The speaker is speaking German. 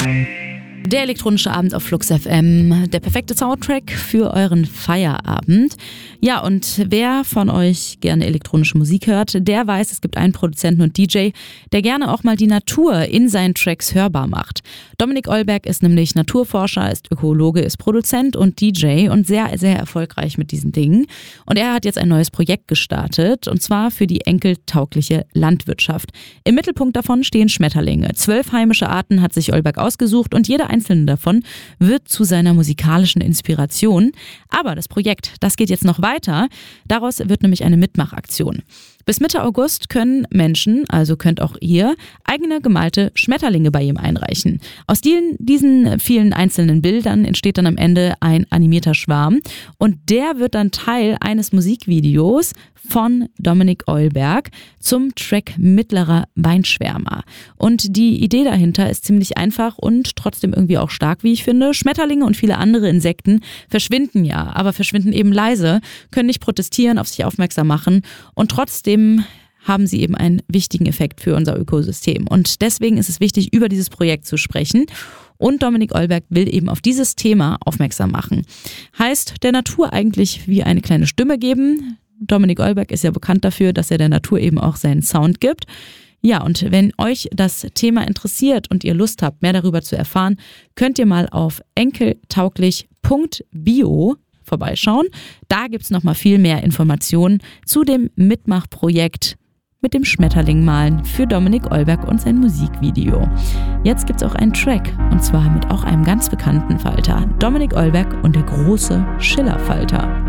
Der elektronische Abend auf Flux FM, der perfekte Soundtrack für euren Feierabend. Ja, und wer von euch gerne elektronische Musik hört, der weiß, es gibt einen Produzenten und DJ, der gerne auch mal die Natur in seinen Tracks hörbar macht. Dominik Eulberg ist nämlich Naturforscher, ist Ökologe, ist Produzent und DJ und sehr, sehr erfolgreich mit diesen Dingen. Und er hat jetzt ein neues Projekt gestartet, und zwar für die enkeltaugliche Landwirtschaft. Im Mittelpunkt davon stehen Schmetterlinge. 12 heimische Arten hat sich Eulberg ausgesucht und jeder einzelne davon wird zu seiner musikalischen Inspiration. Aber das Projekt, das geht jetzt noch weiter. Daraus wird nämlich eine Mitmachaktion. Bis Mitte August können Menschen, also könnt auch ihr, eigene gemalte Schmetterlinge bei ihm einreichen. Aus diesen vielen einzelnen Bildern entsteht dann am Ende ein animierter Schwarm und der wird dann Teil eines Musikvideos von Dominik Eulberg zum Track Mittlerer Weinschwärmer. Und die Idee dahinter ist ziemlich einfach und trotzdem irgendwie auch stark, wie ich finde. Schmetterlinge und viele andere Insekten verschwinden ja, aber verschwinden eben leise, können nicht protestieren, auf sich aufmerksam machen und trotzdem haben sie eben einen wichtigen Effekt für unser Ökosystem. Und deswegen ist es wichtig, über dieses Projekt zu sprechen. Und Dominik Eulberg will eben auf dieses Thema aufmerksam machen. Heißt, der Natur eigentlich wie eine kleine Stimme geben. Dominik Eulberg ist ja bekannt dafür, dass er der Natur eben auch seinen Sound gibt. Ja, und wenn euch das Thema interessiert und ihr Lust habt, mehr darüber zu erfahren, könnt ihr mal auf enkeltauglich.bio vorbeischauen. Da gibt's nochmal viel mehr Informationen zu dem Mitmachprojekt mit dem Schmetterling malen für Dominik Eulberg und sein Musikvideo. Jetzt gibt's auch einen Track, und zwar mit auch einem ganz bekannten Falter, Dominik Eulberg und der große Schillerfalter.